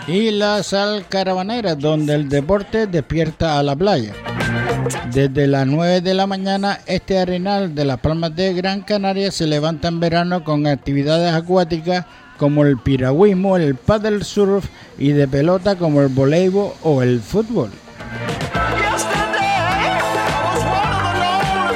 y las Alcarabaneras, donde el deporte despierta a la playa. Desde las 9 de la mañana, este arenal de las Palmas de Gran Canaria se levanta en verano con actividades acuáticas como el piragüismo, el paddle surf y de pelota como el voleibol o el fútbol.